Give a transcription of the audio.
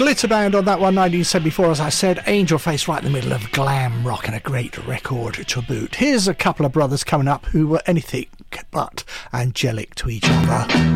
Glitter Band on that one, 1974, as I said. Angel Face right in the middle of glam rock and a great record to boot. Here's a couple of brothers coming up who were anything but angelic to each other.